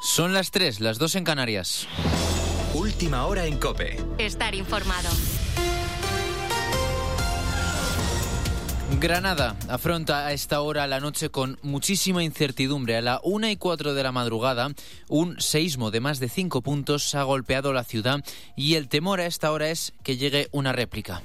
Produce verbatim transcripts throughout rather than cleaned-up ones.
Son las tres, las dos en Canarias. Última hora en COPE. Estar informado. Granada afronta a esta hora la noche con muchísima incertidumbre. A la una y cuatro de la madrugada, un seísmo de más de cinco puntos ha golpeado la ciudad y el temor a esta hora es que llegue una réplica.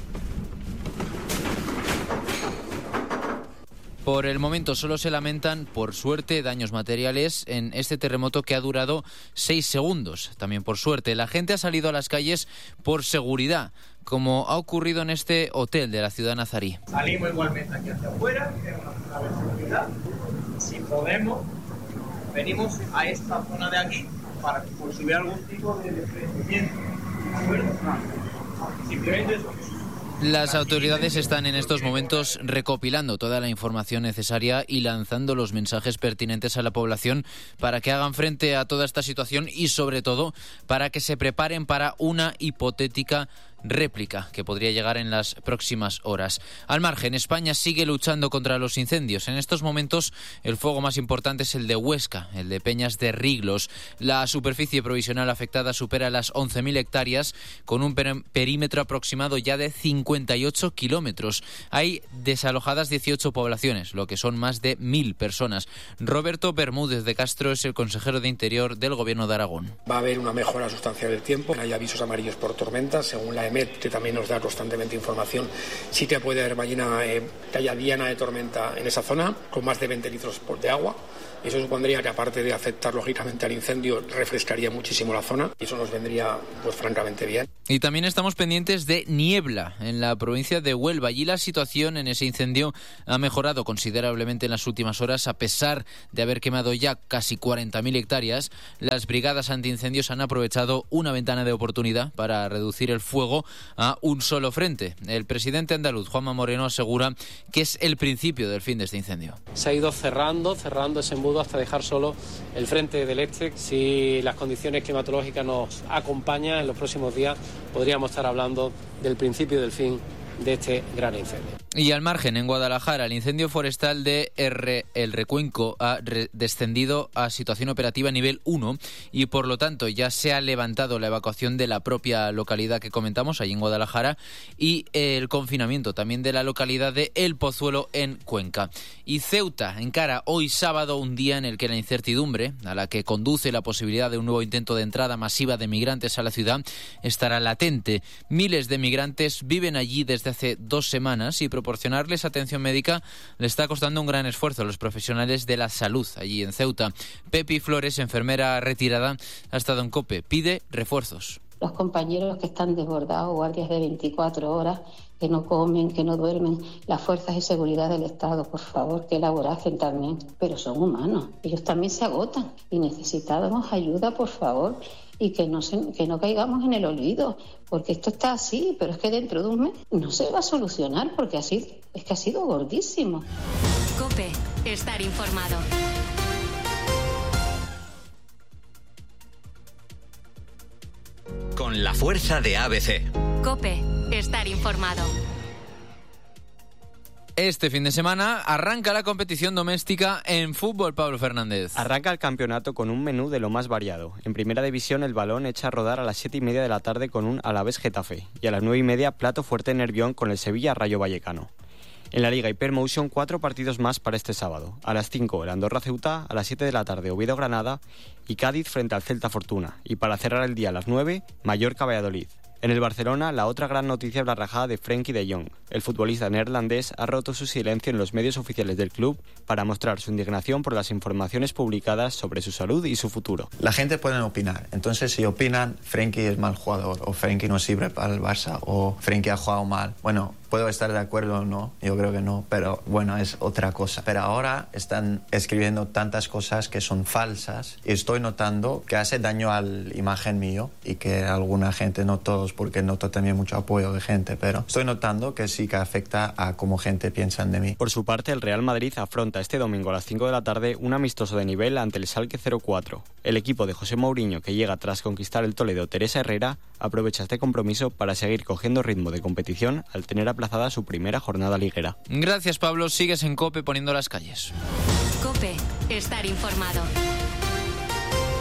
Por el momento solo se lamentan, por suerte, daños materiales en este terremoto que ha durado seis segundos. También por suerte, la gente ha salido a las calles por seguridad, como ha ocurrido en este hotel de la ciudad nazarí. Salimos igualmente aquí hacia afuera, tenemos una zona de seguridad. Si podemos, venimos a esta zona de aquí para que por si hubiera algún tipo de desprendimiento. ¿De acuerdo? Simplemente eso. Las autoridades están en estos momentos recopilando toda la información necesaria y lanzando los mensajes pertinentes a la población para que hagan frente a toda esta situación y, sobre todo, para que se preparen para una hipotética réplica que podría llegar en las próximas horas. Al margen, España sigue luchando contra los incendios. En estos momentos el fuego más importante es el de Huesca, el de Peñas de Riglos. La superficie provisional afectada supera las once mil hectáreas con un perímetro aproximado ya de cincuenta y ocho kilómetros. Hay desalojadas dieciocho poblaciones, lo que son más de mil personas. Roberto Bermúdez de Castro es el consejero de Interior del Gobierno de Aragón. Va a haber una mejora sustancial del tiempo. Hay avisos amarillos por tormentas, según la que también nos da constantemente información. Sí que puede haber mañana eh, que haya diana de tormenta en esa zona, con más de veinte litros de agua. Eso supondría que, aparte de afectar lógicamente al incendio, refrescaría muchísimo la zona y eso nos vendría pues francamente bien. Y también estamos pendientes de niebla en la provincia de Huelva. Allí la situación en ese incendio ha mejorado considerablemente en las últimas horas. A pesar de haber quemado ya casi cuarenta mil hectáreas, las brigadas antiincendios han aprovechado una ventana de oportunidad para reducir el fuego a un solo frente. El presidente andaluz, Juanma Moreno, asegura que es el principio del fin de este incendio. Se ha ido cerrando, cerrando ese embudo hasta dejar solo el frente del este. Si las condiciones climatológicas nos acompañan en los próximos días, podríamos estar hablando del principio del fin de este gran incendio. Y al margen, en Guadalajara, el incendio forestal de R, El Recuenco ha re- descendido a situación operativa nivel uno y, por lo tanto, ya se ha levantado la evacuación de la propia localidad que comentamos, allí en Guadalajara, y el confinamiento también de la localidad de El Pozuelo, en Cuenca. Y Ceuta encara hoy sábado un día en el que la incertidumbre, a la que conduce la posibilidad de un nuevo intento de entrada masiva de migrantes a la ciudad, estará latente. Miles de migrantes viven allí desde hace dos semanas y proporcionarles atención médica le está costando un gran esfuerzo a los profesionales de la salud allí en Ceuta. Pepi Flores, enfermera retirada, ha estado en COPE. Pide refuerzos. Los compañeros que están desbordados, guardias de veinticuatro horas, que no comen, que no duermen, las fuerzas de seguridad del Estado, por favor, que laboracen también, pero son humanos, ellos también se agotan y necesitamos ayuda, por favor, y que no, se, que no caigamos en el olvido, porque esto está así, pero es que dentro de un mes no se va a solucionar, porque así es que ha sido gordísimo. COPE, estar informado. Con la fuerza de A B C. COPE, estar informado. Este fin de semana arranca la competición doméstica en fútbol, Pablo Fernández. Arranca el campeonato con un menú de lo más variado. En primera división, el Balón echa a rodar a las siete y media de la tarde con un Alavés Getafe y a las nueve y media plato fuerte en Nervión con el Sevilla Rayo Vallecano. En la Liga Hypermotion, cuatro partidos más para este sábado. A las cinco, el Andorra Ceuta, a las siete de la tarde, Oviedo Granada y Cádiz frente al Celta Fortuna. Y para cerrar el día a las nueve, Mallorca Valladolid. En el Barcelona, la otra gran noticia es la rajada de Frenkie de Jong. El futbolista neerlandés ha roto su silencio en los medios oficiales del club para mostrar su indignación por las informaciones publicadas sobre su salud y su futuro. La gente puede opinar, entonces si opinan Frenkie es mal jugador, o Frenkie no sirve para el Barça, o Frenkie ha jugado mal, bueno, puedo estar de acuerdo o no, yo creo que no, pero bueno, es otra cosa. Pero ahora están escribiendo tantas cosas que son falsas y estoy notando que hace daño a la imagen mío y que alguna gente, no todos, porque noto también mucho apoyo de gente, pero estoy notando que sí que afecta a cómo gente piensa de mí. Por su parte, el Real Madrid afronta este domingo a las cinco de la tarde un amistoso de nivel ante el Schalke cero cuatro. El equipo de José Mourinho, que llega tras conquistar el Toledo Teresa Herrera, aprovecha este compromiso para seguir cogiendo ritmo de competición al tener aplazada su primera jornada liguera. Gracias, Pablo. Sigues en COPE poniendo las calles. COPE, estar informado.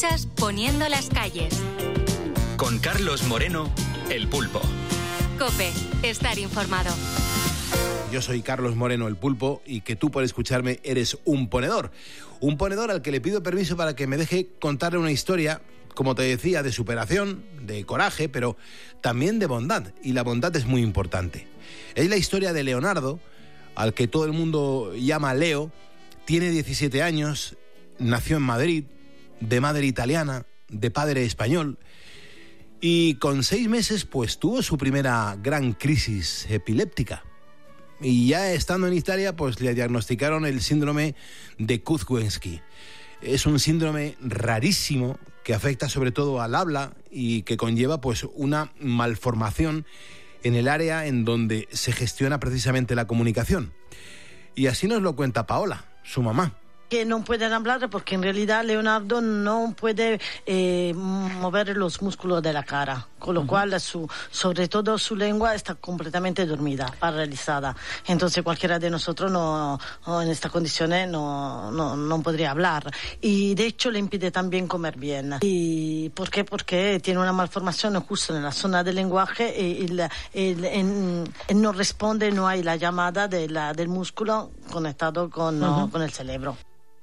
Escuchas Poniendo las calles. Con Carlos Moreno, El Pulpo. COPE, estar informado. Yo soy Carlos Moreno, El Pulpo, y que tú por escucharme eres un ponedor. Un ponedor al que le pido permiso para que me deje contarle una historia, como te decía, de superación, de coraje, pero también de bondad. Y la bondad es muy importante. Es la historia de Leonardo, al que todo el mundo llama Leo. Tiene diecisiete años, nació en Madrid, de madre italiana, de padre español, y con seis meses pues tuvo su primera gran crisis epiléptica. Y ya estando en Italia pues le diagnosticaron el síndrome de Kuczynski. Es un síndrome rarísimo que afecta sobre todo al habla y que conlleva pues una malformación en el área en donde se gestiona precisamente la comunicación. Y así nos lo cuenta Paola, su mamá. Que no pueden hablar porque en realidad Leonardo no puede eh, mover los músculos de la cara, con lo uh-huh. cual su, sobre todo su lengua está completamente dormida, paralizada. Entonces cualquiera de nosotros no, no, en estas condiciones no, no, no podría hablar. Y de hecho le impide también comer bien. ¿Y por qué? Porque tiene una malformación justo en la zona del lenguaje y el, el, el, el no responde, no hay la llamada de la, del músculo conectado con, uh-huh. no, con el cerebro.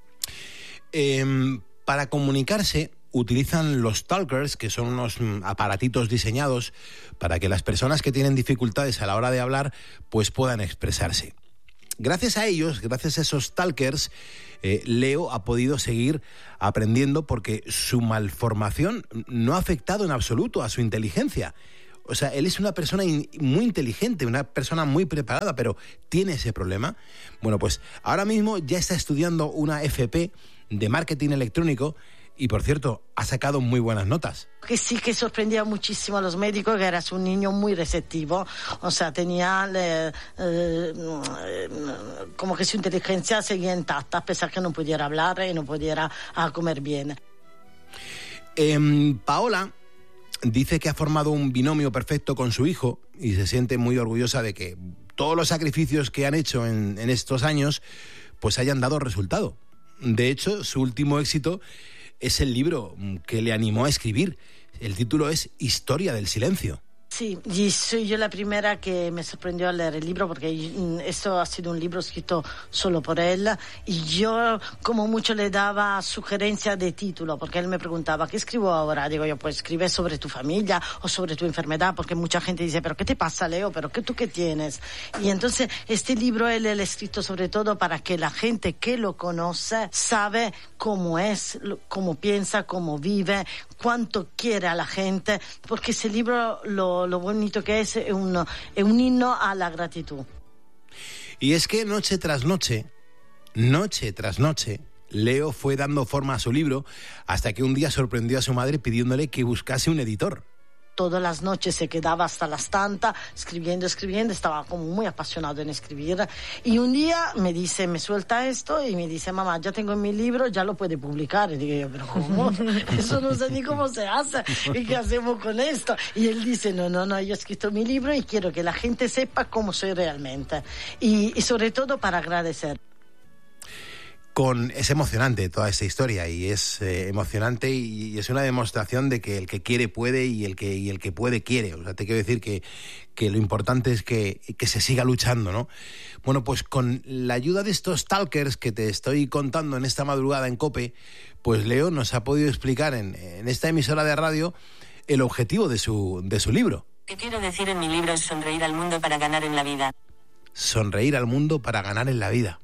Eh, para comunicarse utilizan los talkers, que son unos aparatitos diseñados para que las personas que tienen dificultades a la hora de hablar pues puedan expresarse. Gracias a ellos, gracias a esos talkers, eh, Leo ha podido seguir aprendiendo porque su malformación no ha afectado en absoluto a su inteligencia. O sea, él es una persona in- muy inteligente, una persona muy preparada, pero tiene ese problema. Bueno, pues ahora mismo ya está estudiando una F P de marketing electrónico y, por cierto, ha sacado muy buenas notas. Que sí que sorprendía muchísimo a los médicos, que eras un niño muy receptivo, o sea, tenía eh, eh, como que su inteligencia seguía intacta, a pesar que no pudiera hablar y no pudiera a comer bien. Eh, Paola dice que ha formado un binomio perfecto con su hijo y se siente muy orgullosa de que todos los sacrificios que han hecho en, en estos años pues hayan dado resultado. De hecho, su último éxito es el libro que le animó a escribir. El título es Historia del silencio. Sí, y soy yo la primera que me sorprendió al leer el libro porque esto ha sido un libro escrito solo por él y yo como mucho le daba sugerencia de título porque él me preguntaba ¿qué escribo ahora? Digo yo, pues escribe sobre tu familia o sobre tu enfermedad porque mucha gente dice ¿pero qué te pasa, Leo? ¿Pero qué tú qué tienes? Y entonces este libro él lo ha escrito sobre todo para que la gente que lo conoce sabe cómo es, cómo piensa, cómo vive, cuánto quiere a la gente, porque ese libro lo lo bonito que es es un, es un himno a la gratitud. Y es que noche tras noche, noche tras noche, Leo fue dando forma a su libro hasta que un día sorprendió a su madre pidiéndole que buscase un editor. Todas las noches se quedaba hasta las tantas escribiendo, escribiendo, estaba como muy apasionado en escribir y un día me dice, me suelta esto y me dice, mamá, ya tengo mi libro, ya lo puede publicar. Y digo yo, pero ¿cómo? Eso no sé ni cómo se hace y qué hacemos con esto. Y él dice, no, no, no, yo he escrito mi libro y quiero que la gente sepa cómo soy realmente y, y sobre todo para agradecer. Con, es emocionante toda esta historia y es eh, emocionante y, y es una demostración de que el que quiere puede y el que, y el que puede quiere. O sea, te quiero decir que, que lo importante es que, que se siga luchando, ¿no? Bueno, pues con la ayuda de estos talkers que te estoy contando en esta madrugada en COPE, pues Leo nos ha podido explicar en, en esta emisora de radio el objetivo de su, de su libro. Lo que quiero decir en mi libro es sonreír al mundo para ganar en la vida. Sonreír al mundo para ganar en la vida.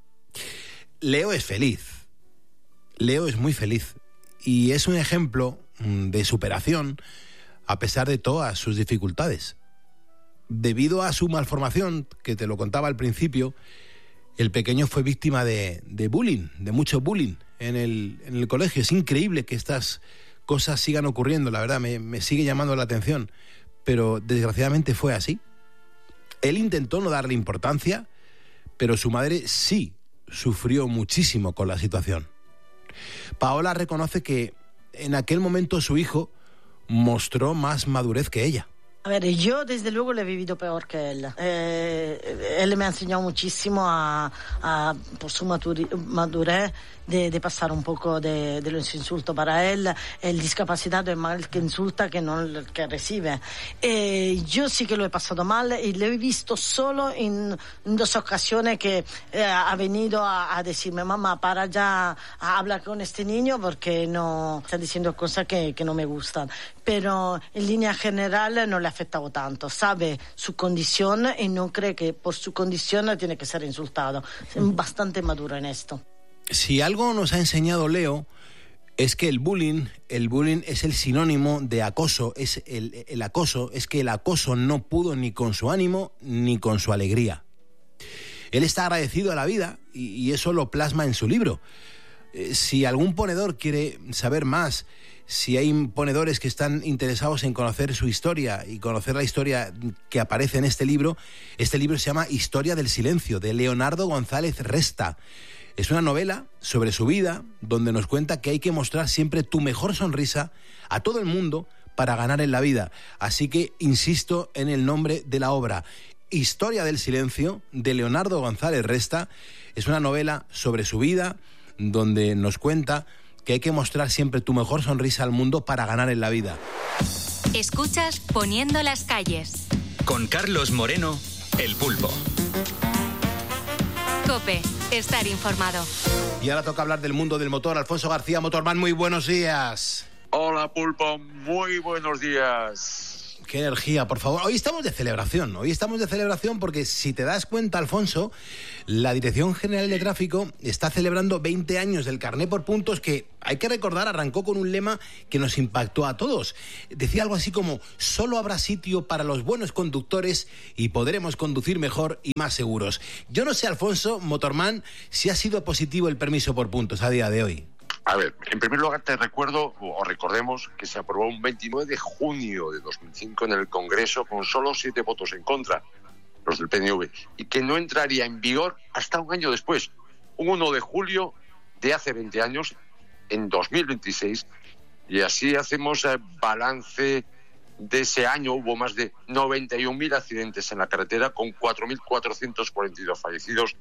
Leo es feliz, Leo es muy feliz y es un ejemplo de superación a pesar de todas sus dificultades. Debido a su malformación, que te lo contaba al principio, el pequeño fue víctima de, de bullying, de mucho bullying en el, en el colegio. Es increíble que estas cosas sigan ocurriendo, la verdad, me, me sigue llamando la atención, pero desgraciadamente fue así. Él intentó no darle importancia, pero su madre sí sufrió muchísimo con la situación. Paola reconoce que en aquel momento su hijo mostró más madurez que ella. A ver, yo desde luego lo he vivido peor que él. Eh, él me ha enseñado muchísimo a, a por su maturi- madurez de, de pasar un poco de, de los insultos. Para él, el discapacitado es más el que insulta que no el que recibe. Eh, yo sí que lo he pasado mal y lo he visto solo en, en dos ocasiones que eh, ha venido a, a decirme, mamá, para ya a hablar con este niño porque no está diciendo cosas que, que no me gustan. Pero en línea general no le ha afectado tanto. Sabe su condición y no cree que por su condición tiene que ser insultado. Es bastante maduro en esto. Si algo nos ha enseñado Leo es que el bullying, el bullying es el sinónimo de acoso, es el, el acoso, es que el acoso no pudo ni con su ánimo ni con su alegría. Él está agradecido a la vida y, y eso lo plasma en su libro. Eh, si algún ponedor quiere saber más, si hay ponedores que están interesados en conocer su historia y conocer la historia que aparece en este libro, este libro se llama Historia del Silencio, de Leonardo González Resta. Es una novela sobre su vida, donde nos cuenta que hay que mostrar siempre tu mejor sonrisa a todo el mundo para ganar en la vida. Así que insisto en el nombre de la obra. Historia del Silencio, de Leonardo González Resta. Es una novela sobre su vida, donde nos cuenta que hay que mostrar siempre tu mejor sonrisa al mundo para ganar en la vida. Escuchas Poniendo las calles. Con Carlos Moreno, El Pulpo. COPE, estar informado. Y ahora toca hablar del mundo del motor. Alfonso García, Motorman, muy buenos días. Hola, Pulpo, muy buenos días. Qué energía, por favor. Hoy estamos de celebración, hoy estamos de celebración porque si te das cuenta, Alfonso, la Dirección General de Tráfico está celebrando veinte años del carné por puntos que, hay que recordar, arrancó con un lema que nos impactó a todos. Decía algo así como, solo habrá sitio para los buenos conductores y podremos conducir mejor y más seguros. Yo no sé, Alfonso, Motorman, si ha sido positivo el permiso por puntos a día de hoy. A ver, en primer lugar te recuerdo, o recordemos, que se aprobó un veintinueve de junio de dos mil cinco en el Congreso con solo siete votos en contra, los del P N V, y que no entraría en vigor hasta un año después, un uno de julio de hace veinte años, en dos mil veintiséis, y así hacemos eh, balance de ese año. Hubo más de noventa y un mil accidentes en la carretera con cuatro mil cuatrocientos cuarenta y dos fallecidos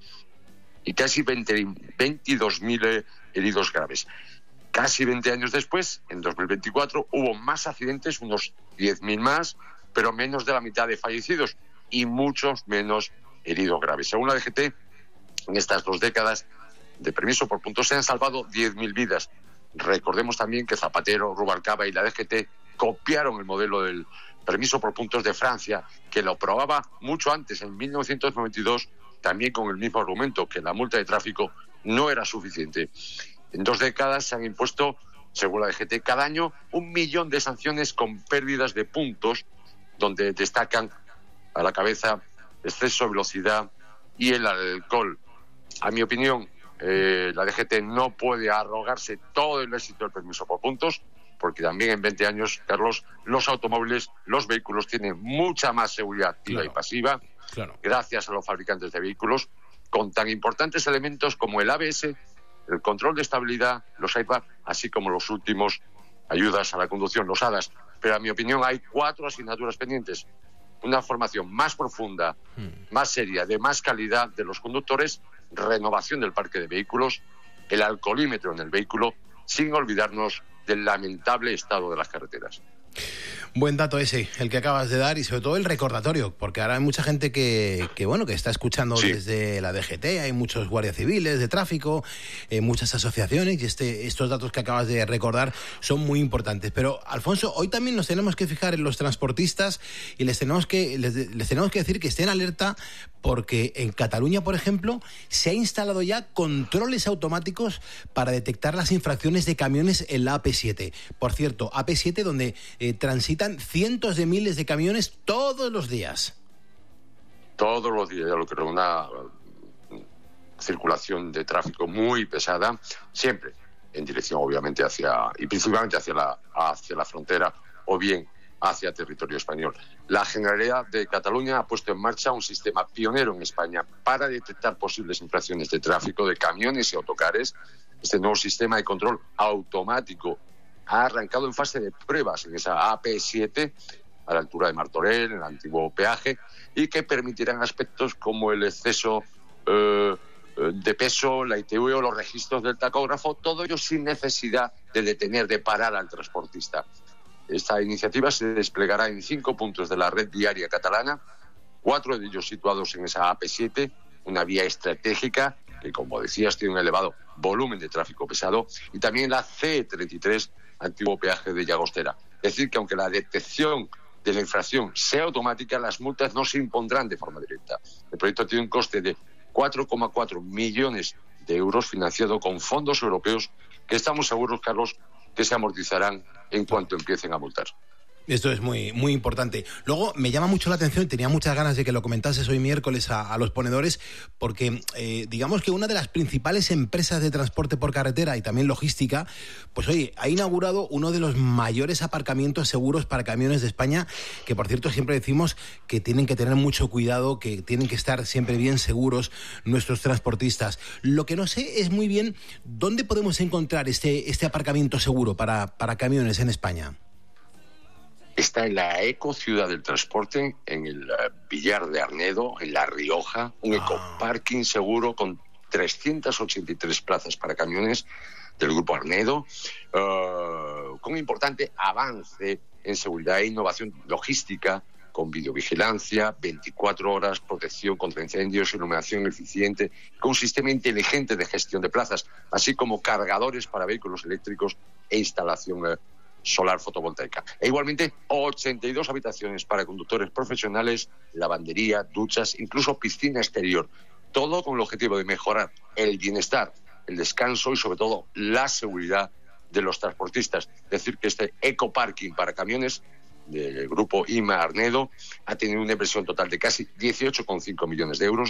y casi veintidós mil eh, heridos graves. Casi veinte años después, en dos mil veinticuatro, hubo más accidentes, unos diez mil más, pero menos de la mitad de fallecidos y muchos menos heridos graves. Según la D G T, en estas dos décadas de permiso por puntos se han salvado diez mil vidas. Recordemos también que Zapatero, Rubalcaba y la D G T copiaron el modelo del permiso por puntos de Francia, que lo aprobaba mucho antes, en mil novecientos noventa y dos, también con el mismo argumento, que la multa de tráfico no era suficiente. En dos décadas se han impuesto, según la D G T, cada año un millón de sanciones con pérdidas de puntos, donde destacan a la cabeza exceso de velocidad y el alcohol. A mi opinión, eh, la D G T no puede arrogarse todo el éxito del permiso por puntos, porque también en veinte años, Carlos, los automóviles, los vehículos tienen mucha más seguridad activa claro. y pasiva, claro. gracias a los fabricantes de vehículos, con tan importantes elementos como el A B S, el control de estabilidad, los airbag, así como los últimos ayudas a la conducción, los A D A S. Pero a mi opinión hay cuatro asignaturas pendientes. Una formación más profunda, hmm. más seria, de más calidad de los conductores, renovación del parque de vehículos, el alcoholímetro en el vehículo, sin olvidarnos del lamentable estado de las carreteras. Buen dato ese, el que acabas de dar, y sobre todo el recordatorio, porque ahora hay mucha gente que, que bueno, que está escuchando sí. desde la D G T, hay muchos guardias civiles de tráfico, eh, muchas asociaciones, y este, estos datos que acabas de recordar son muy importantes. Pero, Alfonso, hoy también nos tenemos que fijar en los transportistas y les tenemos que, les, les tenemos que decir que estén alerta, porque en Cataluña, por ejemplo, se ha instalado ya controles automáticos para detectar las infracciones de camiones en la A P siete. Por cierto, A P siete donde eh, transitan cientos de miles de camiones todos los días. Todos los días, lo que es una circulación de tráfico muy pesada, siempre en dirección, obviamente, hacia, y principalmente hacia la, hacia la frontera, o bien hacia territorio español. La Generalidad de Cataluña ha puesto en marcha un sistema pionero en España para detectar posibles infracciones de tráfico de camiones y autocares. Este nuevo sistema de control automático ha arrancado en fase de pruebas en esa A P siete a la altura de Martorell, en el antiguo peaje, y que permitirán aspectos como el exceso eh, de peso, la I T V o los registros del tacógrafo, todo ello sin necesidad de detener, de parar al transportista. Esta iniciativa se desplegará en cinco puntos de la red viaria catalana, cuatro de ellos situados en esa A P siete, una vía estratégica que, como decías, tiene un elevado volumen de tráfico pesado, y también la C treinta y tres, antiguo peaje de Llagostera. Es decir, que aunque la detección de la infracción sea automática, las multas no se impondrán de forma directa. El proyecto tiene un coste de cuatro coma cuatro millones de euros, financiado con fondos europeos, que estamos seguros, Carlos, que se amortizarán en cuanto empiecen a multar. Esto es muy, muy importante. Luego, me llama mucho la atención, tenía muchas ganas de que lo comentases hoy miércoles a, a los ponedores, porque eh, digamos que una de las principales empresas de transporte por carretera y también logística, pues oye, ha inaugurado uno de los mayores aparcamientos seguros para camiones de España, que por cierto siempre decimos que tienen que tener mucho cuidado, que tienen que estar siempre bien seguros nuestros transportistas. Lo que no sé es muy bien dónde podemos encontrar este, este aparcamiento seguro para, para camiones en España. Está en la ecociudad del transporte, en el uh, Villar de Arnedo, en La Rioja, un ah. ecoparking seguro con trescientas ochenta y tres plazas para camiones del Grupo Arnedo, uh, con un importante avance en seguridad e innovación logística, con videovigilancia, veinticuatro horas, protección contra incendios, iluminación eficiente, con un sistema inteligente de gestión de plazas, así como cargadores para vehículos eléctricos e instalación uh, solar fotovoltaica. E igualmente ochenta y dos habitaciones para conductores profesionales, lavandería, duchas, incluso piscina exterior. Todo con el objetivo de mejorar el bienestar, el descanso y sobre todo la seguridad de los transportistas. Es decir, que este ecoparking para camiones del grupo I M A Arnedo ha tenido una inversión total de casi dieciocho coma cinco millones de euros,